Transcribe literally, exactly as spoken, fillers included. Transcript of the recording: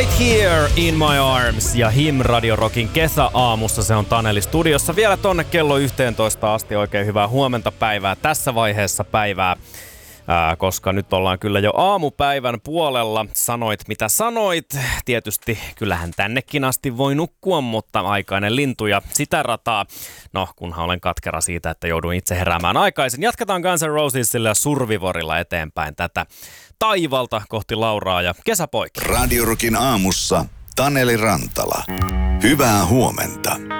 Right Here in My Arms ja Him Radio Rockin kesäaamussa. Se on Taneli studiossa vielä tonne kello yhteentoista asti. Oikein hyvää huomenta päivää tässä vaiheessa päivää. Ää, koska nyt ollaan kyllä jo aamupäivän puolella. Sanoit mitä sanoit. Tietysti kyllähän tännekin asti voi nukkua, mutta aikainen lintu ja sitä rataa. No, kunhan olen katkera siitä, että joudun itse heräämään aikaisin. Jatketaan Guns N' Rosesilla ja Survivorilla eteenpäin tätä taivalta kohti Lauraa ja kesäpoikia. Radio Rockin aamussa Taneli Rantala. Hyvää huomenta.